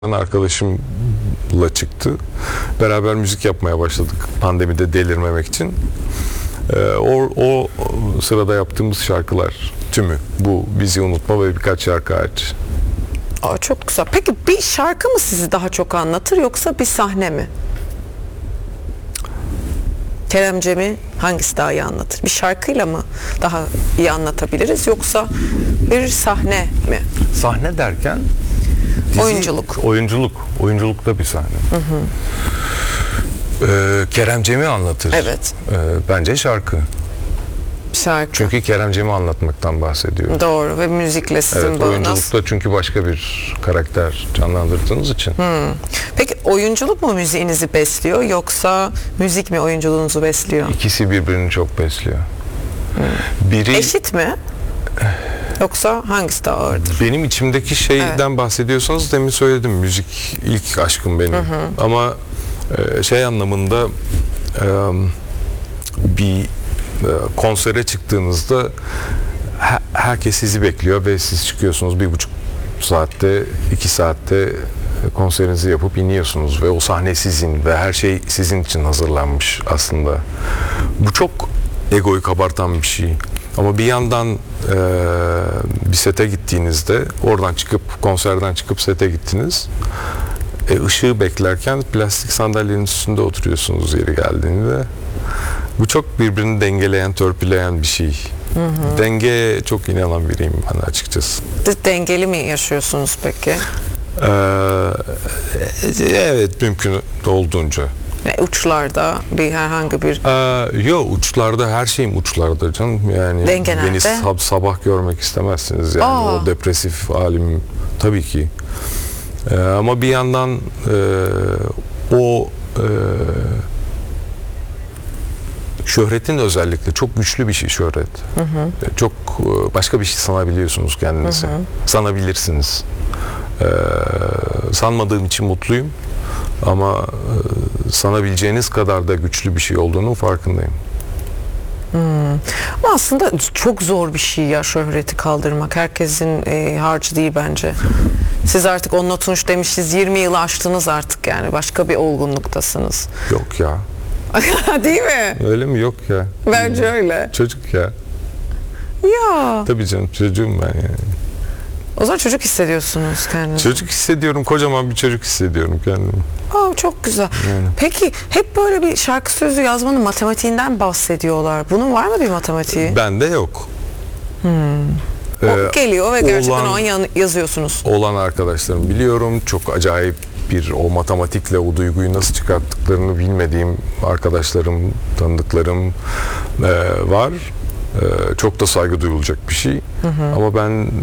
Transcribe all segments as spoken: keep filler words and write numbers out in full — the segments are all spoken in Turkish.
arkadaşımla çıktı. Beraber müzik yapmaya başladık pandemide delirmemek için. Ee, o, o sırada yaptığımız şarkılar tümü. Bu Bizi Unutma ve birkaç şarkı hariç. Aa, çok güzel. Peki bir şarkı mı sizi daha çok anlatır yoksa bir sahne mi? Kerem Cem'i hangisi daha iyi anlatır? Bir şarkıyla mı daha iyi anlatabiliriz yoksa bir sahne mi? Sahne derken? Dizi, oyunculuk. Oyunculuk. Oyunculukta bir sahne. Hı hı. Ee, Kerem Cem'i anlatır. Evet. Ee, bence şarkı. Şarkı. Çünkü Kerem Cem'i anlatmaktan bahsediyor. Doğru ve müzikle sizin evet, bağınız. Oyunculukta çünkü başka bir karakter canlandırdığınız için. Hmm. Peki oyunculuk mu müziğinizi besliyor yoksa müzik mi oyunculuğunuzu besliyor? İkisi birbirini çok besliyor. Hmm. Biri... Eşit mi? Yoksa hangisi daha ağırdır? Benim içimdeki şeyden evet. bahsediyorsanız demin söyledim. Müzik ilk aşkım benim. Hı hı. Ama e, şey anlamında e, bir e, konsere çıktığınızda he, herkes sizi bekliyor ve siz çıkıyorsunuz bir buçuk saatte, iki saatte konserinizi yapıp iniyorsunuz ve o sahne sizin ve her şey sizin için hazırlanmış aslında. Bu çok egoyu kabartan bir şey. Ama bir yandan e, bir sete gittiğinizde, oradan çıkıp, konserden çıkıp sete gittiniz. E, ışığı beklerken plastik sandalyenin üstünde oturuyorsunuz yeri geldiğinde. Bu çok birbirini dengeleyen, törpüleyen bir şey. Hı hı. Dengeye çok inanan biriyim ben açıkçası. Dengeli mi yaşıyorsunuz peki? Ee, evet, mümkün olduğunca. Uçlarda bir herhangi bir... Ee, yok, uçlarda her şeyim uçlarda canım. Yani Denge beni nerede? sab- sabah görmek istemezsiniz yani. Aa. O depresif halim tabii ki. Ee, ama bir yandan e, o e, şöhretin özellikle çok güçlü bir şey şöhret. Hı hı. Çok e, başka bir şey sanabiliyorsunuz kendinize. Hı hı. Sanabilirsiniz. Ee, sanmadığım için mutluyum. Ama e, sanabileceğiniz kadar da güçlü bir şey olduğunun farkındayım. Hmm. Ama aslında çok zor bir şey ya şöhreti kaldırmak. Herkesin e, harcı değil bence. Siz artık onunla Tunç demişiz, yirmi yılı aştınız artık yani. Başka bir olgunluktasınız. Yok ya. Değil mi? Öyle mi? Yok ya. Bence öyle. Çocuk ya. Ya. Tabii canım, çocuğum ben yani. O zaman çocuk hissediyorsunuz kendinizi. Çocuk hissediyorum, kocaman bir çocuk hissediyorum kendimi. Aa, çok güzel. Yani. Peki hep böyle bir şarkı sözü yazmanın matematiğinden bahsediyorlar. Bunun var mı bir matematiği? Bende yok. Hmm. Ee, o geliyor ve gerçekten olan, o an yazıyorsunuz. Olan arkadaşlarım biliyorum. Çok acayip bir o matematikle o duyguyu nasıl çıkarttıklarını bilmediğim arkadaşlarım, tanıdıklarım e, var. Ee, çok da saygı duyulacak bir şey. Hı hı. Ama ben e,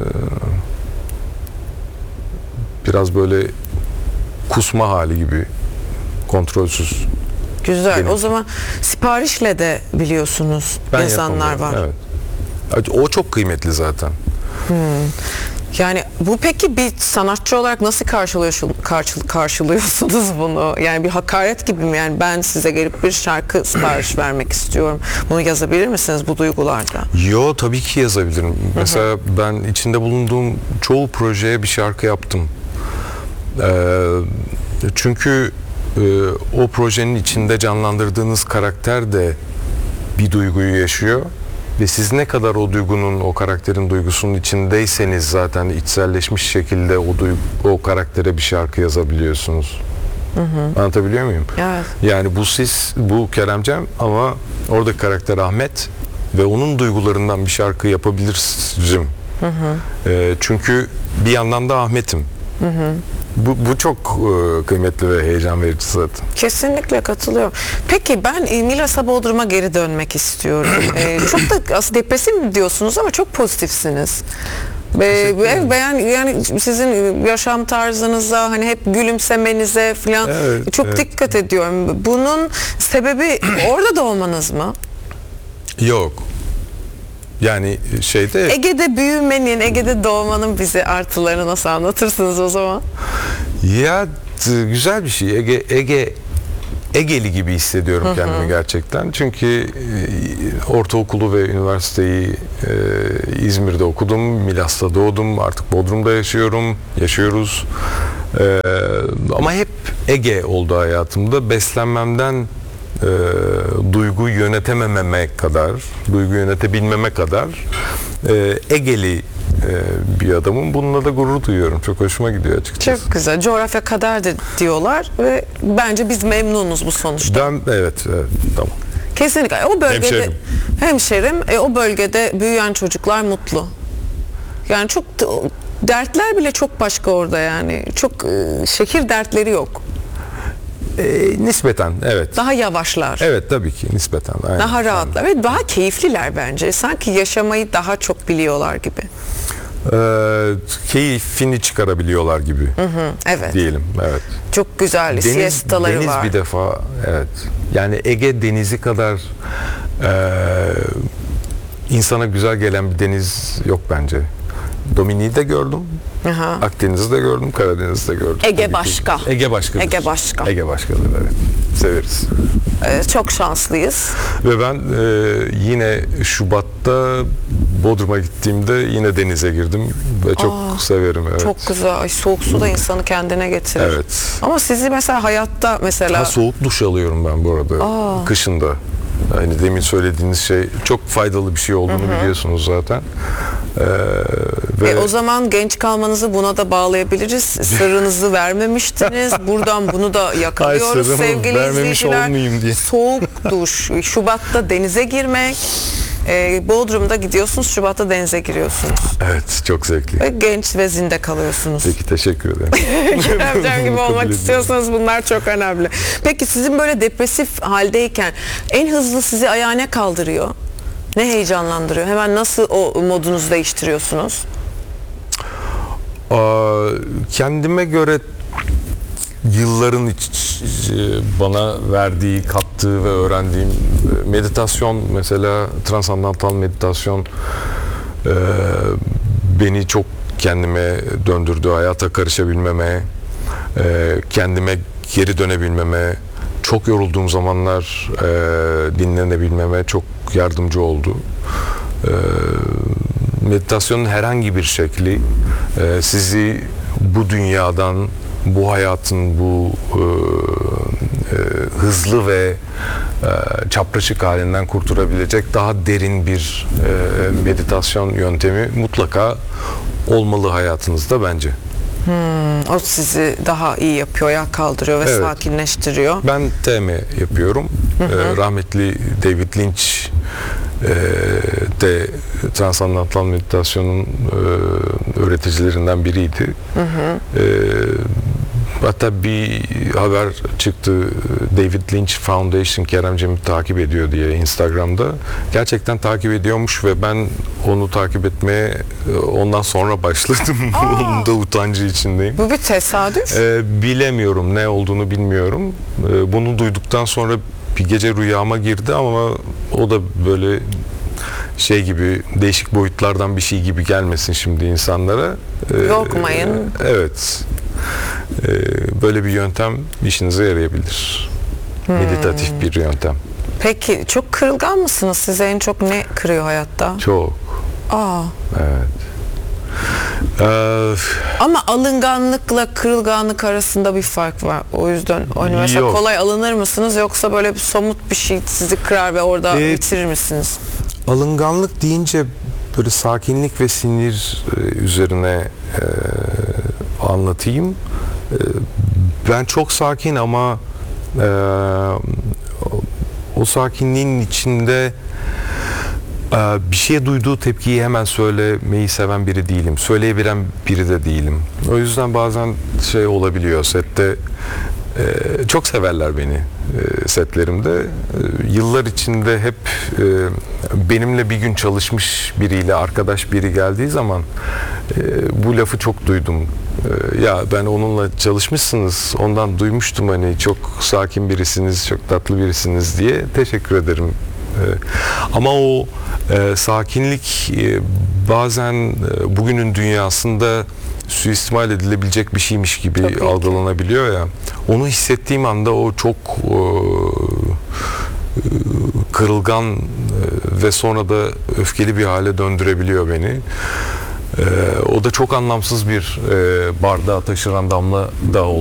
biraz böyle kusma hali gibi kontrolsüz. Güzel. Benim. O zaman siparişle de biliyorsunuz ben yazanlar var. Evet. O çok kıymetli zaten. Hmm. Yani bu peki bir sanatçı olarak nasıl karşılıyorsunuz, karşılıyorsunuz bunu? Yani bir hakaret gibi mi? Yani ben size gelip bir şarkı sipariş vermek istiyorum. Bunu yazabilir misiniz bu duygularda? Yo, tabii ki yazabilirim. Hı hı. Mesela ben içinde bulunduğum çoğu projeye bir şarkı yaptım. Ee, çünkü e, o projenin içinde canlandırdığınız karakter de bir duyguyu yaşıyor. Ve siz ne kadar o duygunun, o karakterin duygusunun içindeyseniz zaten içselleşmiş şekilde o duygu, o karaktere bir şarkı yazabiliyorsunuz. Hı hı. Anlatabiliyor muyum? Evet. Yani bu siz, bu Kerem Cem ama oradaki karakter Ahmet ve onun duygularından bir şarkı yapabilirim. Hı hı. E, çünkü bir yandan da Ahmet'im. Hı hı. Bu, bu çok e, kıymetli ve heyecan verici zaten. Kesinlikle katılıyorum. Peki ben e, Milas'a Bodrum'a geri dönmek istiyorum. e, çok da aslında depresif diyorsunuz ama çok pozitifsiniz. Ve ben yani sizin yaşam tarzınıza, hani hep gülümsemenize falan evet, çok evet. dikkat ediyorum. Bunun sebebi orada da olmanız mı? Yok. Yani şeyde... Ege'de büyümenin, Ege'de doğmanın bize artılarını nasıl anlatırsınız o zaman? Ya güzel bir şey. Ege Ege Egeli gibi hissediyorum Hı-hı. kendimi gerçekten. Çünkü e, ortaokulu ve üniversiteyi e, İzmir'de okudum. Milas'ta doğdum. Artık Bodrum'da yaşıyorum. Yaşıyoruz. Ee, ama hep Ege oldu hayatımda. Beslenmemden e, duygu yönetemememe kadar, duygu yönetebilmeme kadar e, Egeli e, bir adamım. Bununla da gurur duyuyorum. Çok hoşuma gidiyor açıkçası. Çok güzel. Coğrafya kader de diyorlar ve bence biz memnunuz bu sonuçta. Ben evet, evet tamam. Kesinlikle. O bölgede Hemşerim. hemşerim, e, o bölgede büyüyen çocuklar mutlu. Yani çok dertler bile çok başka orada yani. Çok e, şehir dertleri yok. E, nispeten evet. Daha yavaşlar. Evet tabii ki nispeten. Aynen. Daha rahatlar ve daha keyifliler bence. Sanki yaşamayı daha çok biliyorlar gibi. Ee, keyfini çıkarabiliyorlar gibi. Hı hı, evet. Diyelim. Evet. Çok güzel Deniz, siestaları deniz var. bir defa evet. Yani Ege denizi kadar e, insana güzel gelen bir deniz yok bence. Dominik'i de gördüm. Aha. Akdeniz'i de gördüm, Karadeniz'i de gördüm. Ege Tabii ki. başka. Ege başkadır. Ege başka. Ege başkadır evet. Severiz. Ee, çok şanslıyız. Ve ben e, yine Şubat'ta Bodrum'a gittiğimde yine denize girdim ve çok Aa, severim. Evet. Çok güzel. Ay, soğuk su da insanı kendine getirir. Evet. Ama sizi mesela hayatta mesela Ha, soğuk duş alıyorum ben bu arada. Aa. Kışında. Hani demin söylediğiniz şey çok faydalı bir şey olduğunu Hı-hı. biliyorsunuz zaten. Ee, ve E, o zaman genç kalmanızı buna da bağlayabiliriz. Sırrınızı vermemiştiniz. Buradan bunu da yakalıyoruz Ay, sevgili vermemiş izleyiciler. olmayayım diye. Soğuk duş. Şubat'ta denize girmek. E, Bodrum'da gidiyorsunuz, Şubat'ta denize giriyorsunuz. Evet, çok zevkli. Ve genç ve zinde kalıyorsunuz. Peki, teşekkür ederim. Keremcan gibi olmak Kabul istiyorsanız bunlar çok önemli. Peki sizin böyle depresif haldeyken en hızlı sizi ayağa ne kaldırıyor? Ne heyecanlandırıyor? Hemen nasıl o modunuzu değiştiriyorsunuz? Aa, kendime göre yılların iç, bana verdiği, kattığı ve öğrendiğim meditasyon, mesela transandantal meditasyon e, beni çok kendime döndürdü. Hayata karışabilmeme, e, kendime geri dönebilmeme, çok yorulduğum zamanlar e, dinlenebilmeme çok yardımcı oldu. E, meditasyonun herhangi bir şekli e, sizi bu dünyadan, bu hayatın bu e, e, hızlı ve e, çapraşık halinden kurtarabilecek daha derin bir e, meditasyon yöntemi mutlaka olmalı hayatınızda bence. Hmm, o sizi daha iyi yapıyor, ayağa kaldırıyor ve Evet. sakinleştiriyor. Ben T M yapıyorum. Hı hı. E, rahmetli David Lynch e, de transandantal meditasyonun e, öğreticilerinden biriydi. Hı hı. E, hatta bir haber çıktı, David Lynch Foundation Keremcem'i takip ediyor diye Instagram'da. Gerçekten takip ediyormuş ve ben onu takip etmeye ondan sonra başladım. Onun da utancı içindeyim. Bu bir tesadüf. Ee, bilemiyorum, ne olduğunu bilmiyorum. Ee, bunu duyduktan sonra bir gece rüyama girdi ama o da böyle şey gibi, değişik boyutlardan bir şey gibi gelmesin şimdi insanlara. Ee, Korkmayın. Evet. Ee, böyle bir yöntem işinize yarayabilir. Hmm. Meditatif bir yöntem. Peki çok kırılgan mısınız? Size en çok ne kırıyor hayatta? Çok. Aa. Evet. Ee, Ama alınganlıkla kırılganlık arasında bir fark var. O yüzden hani mesela Yok. kolay alınır mısınız yoksa böyle bir somut bir şey sizi kırar ve orada Ee, bitirir misiniz? alınganlık deyince böyle sakinlik ve sinir e, üzerine e, anlatayım. E, ben çok sakin ama e, o sakinliğin içinde e, bir şeye duyduğu tepkiyi hemen söylemeyi seven biri değilim. Söyleyebilen biri de değilim. O yüzden bazen şey olabiliyor sette. Ee, çok severler beni e, setlerimde. E, yıllar içinde hep e, benimle bir gün çalışmış biriyle, arkadaş biri geldiği zaman e, bu lafı çok duydum. E, ya ben onunla çalışmışsınız, ondan duymuştum, hani çok sakin birisiniz, çok tatlı birisiniz diye. Teşekkür ederim. E, ama o e, sakinlik e, bazen e, bugünün dünyasında suistimal edilebilecek bir şeymiş gibi Çok algılanabiliyor ya. Onu hissettiğim anda o çok e, kırılgan e, ve sonra da öfkeli bir hale döndürebiliyor beni. E, o da çok anlamsız bir e, bardağı taşıran damla da oldu.